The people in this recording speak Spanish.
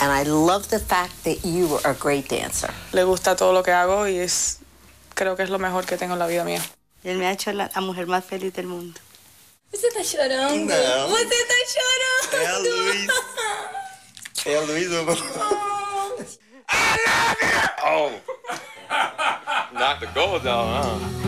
and I love the fact that you are a great dancer. Le gusta todo lo que hago y creo que es lo mejor que tengo en la vida mía. Él me ha hecho la mujer más feliz del mundo. Você tá chorando? Não. Você tá chorando? É a Luiz. É a Luiz. I love you! Oh. Knocked the gold down, huh?